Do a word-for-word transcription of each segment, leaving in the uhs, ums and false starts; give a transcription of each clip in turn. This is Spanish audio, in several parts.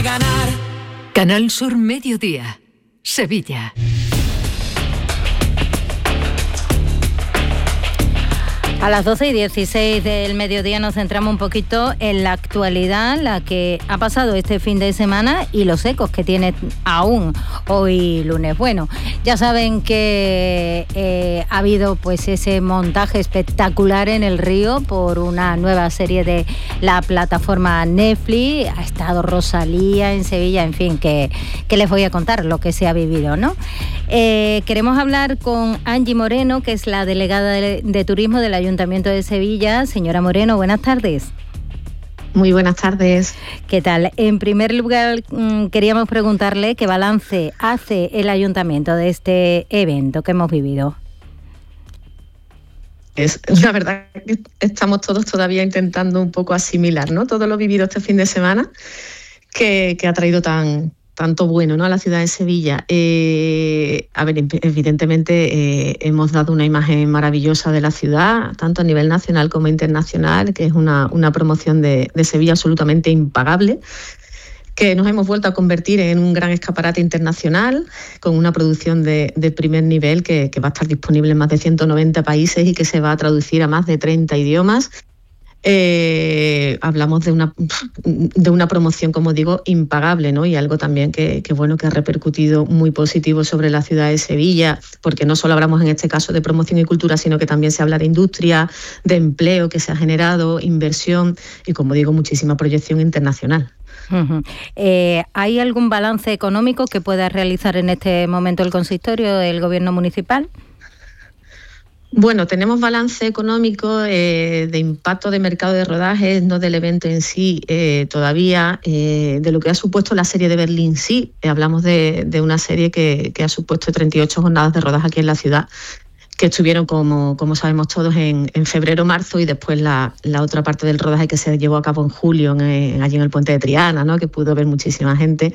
ganar. Canal Sur Mediodía, Sevilla. A las doce y dieciséis del mediodía nos centramos un poquito en la actualidad, la que ha pasado este fin de semana y los ecos que tiene aún hoy lunes. Bueno, ya saben que eh, ha habido pues ese montaje espectacular en el Río por una nueva serie de la plataforma Netflix. Ha estado Rosalía en Sevilla, en fin, que, que les voy a contar lo que se ha vivido, ¿no? Eh, queremos hablar con Angie Moreno, que es la delegada de, de Turismo del Ayuntamiento de Sevilla. Señora Moreno, buenas tardes. Muy buenas tardes. ¿Qué tal? En primer lugar, mmm, queríamos preguntarle qué balance hace el Ayuntamiento de este evento que hemos vivido. Es, la verdad que estamos todos todavía intentando un poco asimilar, ¿no?, todo lo vivido este fin de semana que, que ha traído tan... tanto bueno, ¿no?, a la ciudad de Sevilla. Eh, a ver, evidentemente eh, hemos dado una imagen maravillosa de la ciudad, tanto a nivel nacional como internacional, que es una, una promoción de, de Sevilla absolutamente impagable, que nos hemos vuelto a convertir en un gran escaparate internacional, con una producción de, de primer nivel que, que va a estar disponible en más de ciento noventa países y que se va a traducir a más de treinta idiomas. Eh, hablamos de una, de una promoción, como digo, impagable, ¿no? Y algo también que, que, bueno, que ha repercutido muy positivo sobre la ciudad de Sevilla, porque no solo hablamos en este caso de promoción y cultura, sino que también se habla de industria, de empleo que se ha generado, inversión y, como digo, muchísima proyección internacional. Uh-huh. Eh, ¿Hay algún balance económico que pueda realizar en este momento el consistorio, el gobierno municipal? Bueno, tenemos balance económico eh, de impacto de mercado de rodajes, no del evento en sí eh, todavía, eh, de lo que ha supuesto la serie de Berlín sí. Eh, hablamos de, de una serie que, que ha supuesto treinta y ocho jornadas de rodaje aquí en la ciudad, que estuvieron, como, como sabemos todos, en, en febrero, marzo, y después la, la otra parte del rodaje que se llevó a cabo en julio, en, en, allí en el Puente de Triana, ¿no?, que pudo ver muchísima gente.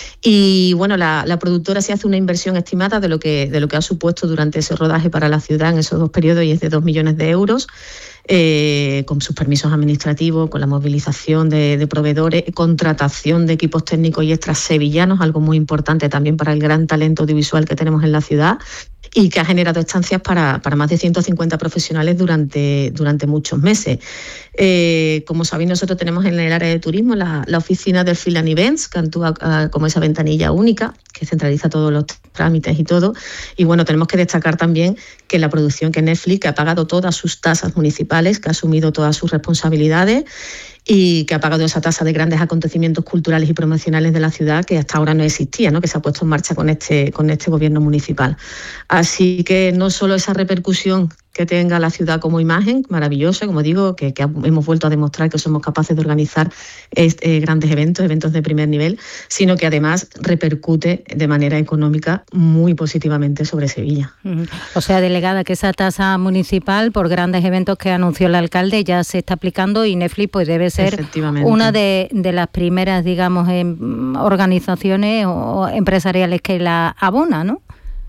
Y bueno, la, la productora sí hace una inversión estimada de lo, que, de lo que ha supuesto durante ese rodaje para la ciudad en esos dos periodos, y es de dos millones de euros. Eh, con sus permisos administrativos, con la movilización de, de proveedores, contratación de equipos técnicos y extras sevillanos, algo muy importante también para el gran talento audiovisual que tenemos en la ciudad, y que ha generado estancias para, para más de ciento cincuenta profesionales durante, durante muchos meses. Eh, como sabéis, nosotros tenemos en el área de turismo la, la oficina del Field and Events, que actúa uh, como esa ventanilla única, que centraliza todos los trámites y todo. Y bueno, tenemos que destacar también que la producción, que Netflix, que ha pagado todas sus tasas municipales, que ha asumido todas sus responsabilidades y que ha pagado esa tasa de grandes acontecimientos culturales y promocionales de la ciudad, que hasta ahora no existía, ¿no?, que se ha puesto en marcha con este, con este gobierno municipal. Así que no solo esa repercusión que tenga la ciudad como imagen, maravillosa, como digo, que, que hemos vuelto a demostrar que somos capaces de organizar este, grandes eventos, eventos de primer nivel, sino que además repercute de manera económica muy positivamente sobre Sevilla. O sea, delegada, que esa tasa municipal por grandes eventos que anunció el alcalde ya se está aplicando, y Netflix pues debe ser una de, de las primeras, digamos, en organizaciones o empresariales que la abona, ¿no?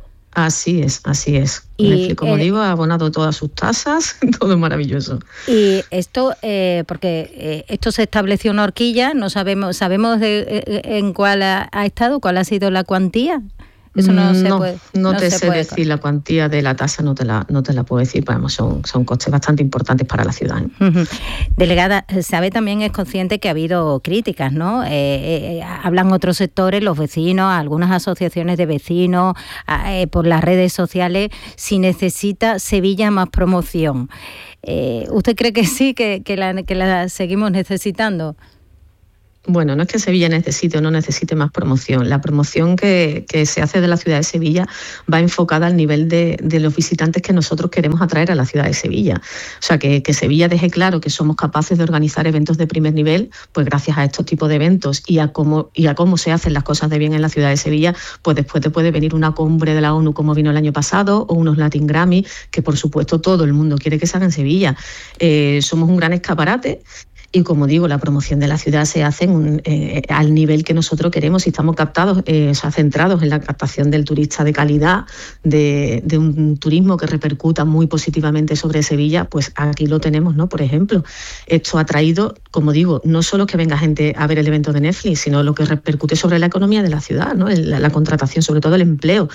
Así es, así es. Y Netflix, como el, digo, ha abonado todas sus tasas, todo maravilloso. Y esto, eh, porque eh, esto se estableció una horquilla, no sabemos, sabemos de, eh, en cuál ha, ha estado, cuál ha sido la cuantía. Eso no, no se puede. No, no te se sé puede decir la cuantía de la tasa, no te la, no te la puedo decir, pero son, son costes bastante importantes para la ciudad, ¿eh? Uh-huh. Delegada, sabe, también es consciente que ha habido críticas, ¿no? Eh, eh, hablan otros sectores, los vecinos, algunas asociaciones de vecinos, eh, por las redes sociales, si necesita Sevilla más promoción. Eh, ¿Usted cree que sí, que, que, la, que la seguimos necesitando? Bueno, no es que Sevilla necesite o no necesite más promoción. La promoción que, que se hace de la ciudad de Sevilla va enfocada al nivel de, de los visitantes que nosotros queremos atraer a la ciudad de Sevilla. O sea, que, que Sevilla deje claro que somos capaces de organizar eventos de primer nivel, pues gracias a estos tipos de eventos y a cómo, y a cómo se hacen las cosas de bien en la ciudad de Sevilla, pues después te puede venir una cumbre de la ONU como vino el año pasado, o unos Latin Grammy, que por supuesto todo el mundo quiere que se haga en Sevilla. Eh, somos un gran escaparate. y como digo, la promoción de la ciudad se hace en un, eh, al nivel que nosotros queremos y estamos captados, eh, o sea, centrados en la captación del turista de calidad, de, de un turismo que repercuta muy positivamente sobre Sevilla, pues aquí lo tenemos, ¿no? Por ejemplo, esto ha traído, como digo, no solo que venga gente a ver el evento de Netflix, sino lo que repercute sobre la economía de la ciudad, ¿no? La, la contratación, sobre todo el empleo,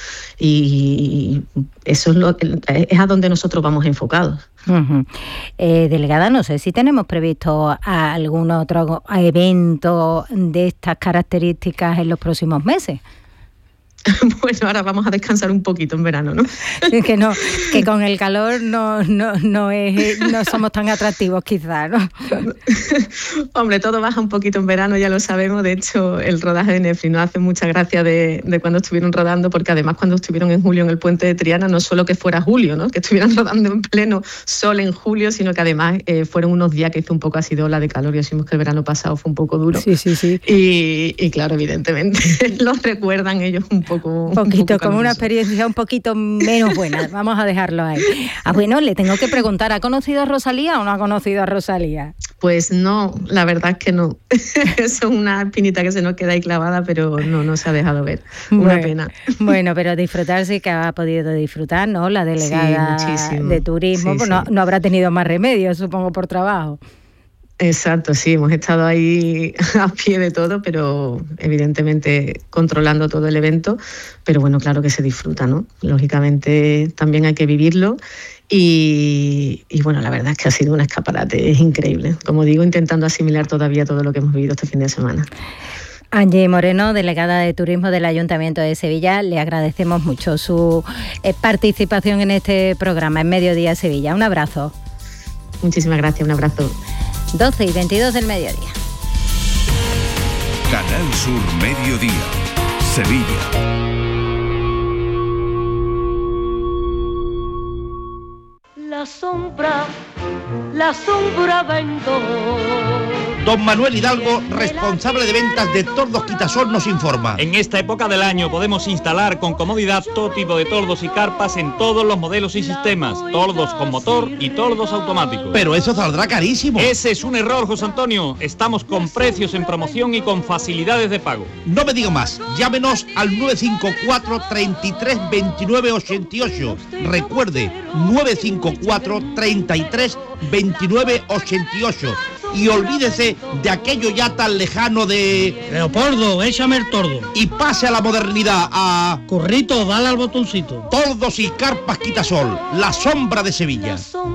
y eso es, lo, es a donde nosotros vamos enfocados. Uh-huh. Eh, delegada, no sé si tenemos previsto algún otro evento de estas características en los próximos meses. Bueno, ahora vamos a descansar un poquito en verano, ¿no? Que no, que con el calor no, no, no, es, no somos tan atractivos quizás, ¿no? Hombre, todo baja un poquito en verano, ya lo sabemos. De hecho, el rodaje de Netflix nos hace mucha gracia de, de cuando estuvieron rodando, porque además cuando estuvieron en julio en el Puente de Triana, no solo que fuera julio, ¿no? Que estuvieran rodando en pleno sol en julio, sino que además eh, fueron unos días que hizo un poco así de ola de calor y decimos que el verano pasado fue un poco duro. Sí, sí, sí. Y, y claro, evidentemente, lo recuerdan ellos un poco. Un poquito, un como una experiencia un poquito menos buena. Vamos a dejarlo ahí. Ah, bueno, le tengo que preguntar, ¿ha conocido a Rosalía o no ha conocido a Rosalía? Pues no, la verdad es que no. Es una espinita que se nos queda ahí clavada, pero no, no se ha dejado ver. Una bueno, pena. Bueno, pero disfrutar sí que ha podido disfrutar, ¿no? La delegada sí, de turismo, sí, pues sí. No, no habrá tenido más remedio, supongo, por trabajo. Exacto, sí, hemos estado ahí a pie de todo, pero evidentemente controlando todo el evento, pero bueno, claro que se disfruta, ¿no? Lógicamente también hay que vivirlo y, y bueno, la verdad es que ha sido un escaparate, es increíble, como digo, intentando asimilar todavía todo lo que hemos vivido este fin de semana. Angie Moreno, delegada de Turismo del Ayuntamiento de Sevilla, le agradecemos mucho su eh, participación en este programa, en Mediodía Sevilla. Un abrazo. Muchísimas gracias, un abrazo. doce y veintidós del mediodía. Canal Sur Mediodía, Sevilla. La sombra, la sombra vendo. Don Manuel Hidalgo, responsable de ventas de Tordos Quitasol, nos informa. En esta época del año podemos instalar con comodidad todo tipo de tordos y carpas en todos los modelos y sistemas, tordos con motor y tordos automáticos. Pero eso saldrá carísimo. Ese es un error, José Antonio. Estamos con precios en promoción y con facilidades de pago. No me diga más, llámenos al nueve cinco cuatro, treinta y tres, veintinueve, ochenta y ocho. Recuerde, nueve cinco cuatro, treinta y tres, veintinueve, ochenta y ocho. Y olvídese de aquello ya tan lejano de... Leopoldo, échame el tordo. Y pase a la modernidad, a... Currito, dale al botoncito. Tordos y carpas Quitasol, la sombra de Sevilla. La